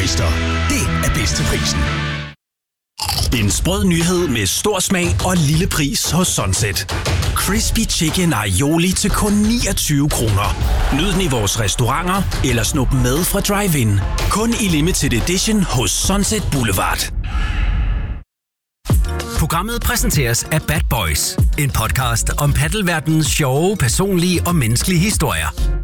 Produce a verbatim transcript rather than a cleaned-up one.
Twister. Det er bedst til prisen. En sprød nyhed med stor smag og lille pris hos Sunset. Crispy Chicken Aioli til kun niogtyve kroner. Nyd den i vores restauranter eller snup med fra drive-in. Kun i limited edition hos Sunset Boulevard. Programmet præsenteres af Bad Boys. En podcast om paddelverdenens sjove, personlige og menneskelige historier.